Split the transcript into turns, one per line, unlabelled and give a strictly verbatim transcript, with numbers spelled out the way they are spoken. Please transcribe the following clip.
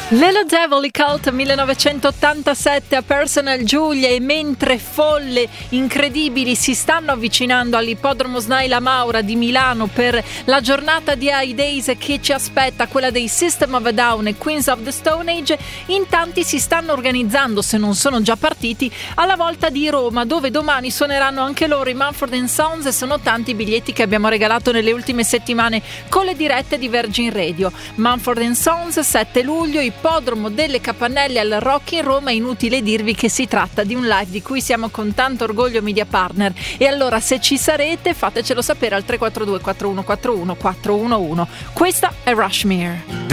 Lelo Devil Cult millenovecentottantasette a Personal Giulia, e mentre folle incredibili si stanno avvicinando all'ippodromo Snaila Maura di Milano per la giornata di High Days che ci aspetta, quella dei System of a Down e Queens of the Stone Age, in tanti si stanno organizzando, se non sono già partiti, alla volta di Roma, dove domani suoneranno anche loro i Mumford and Sons, e sono tanti i biglietti che abbiamo regalato nelle ultime settimane con le dirette di Virgin Radio. Mumford and Sons, sette luglio, Ippodromo delle Capannelle al Rock in Roma. Inutile dirvi che si tratta di un live di cui siamo con tanto orgoglio media partner, e allora se ci sarete fatecelo sapere al tre quattro due quattro uno quattro uno quattro uno uno. Questa è Rushmere.